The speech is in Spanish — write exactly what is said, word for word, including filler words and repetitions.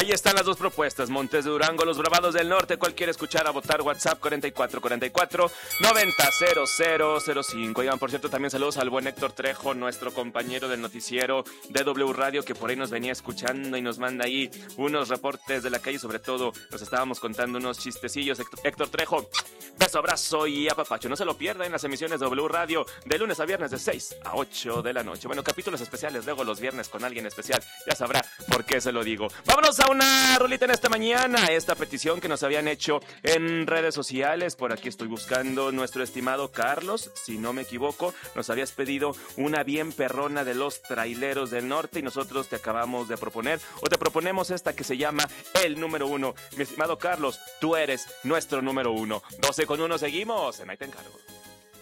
Ahí están las dos propuestas. Montes de Durango, Los Bravados del Norte. ¿Cuál quiere escuchar? A votar. WhatsApp cuarenta y cuatro cuarenta y cuatro noventa cero cero cero cinco. Oigan, por cierto, también saludos al buen Héctor Trejo, nuestro compañero del noticiero de W Radio, que por ahí nos venía escuchando y nos manda ahí unos reportes de la calle. Sobre todo nos estábamos contando unos chistecillos. Héctor Trejo, beso, abrazo y apapacho. No se lo pierda en las emisiones de W Radio de lunes a viernes de seis a ocho de la noche. Bueno, capítulos especiales luego los viernes con alguien especial. Ya sabrá por qué se lo digo. Vámonos a una rolita en esta mañana. Esta petición que nos habían hecho en redes sociales. Por aquí estoy buscando nuestro estimado Carlos. Si no me equivoco, nos habías pedido una bien perrona de Los Traileros del Norte y nosotros te acabamos de proponer o te proponemos esta que se llama El Número Uno. Mi estimado Carlos, tú eres nuestro número uno. doce con uno, seguimos en Ahí Te Encargo.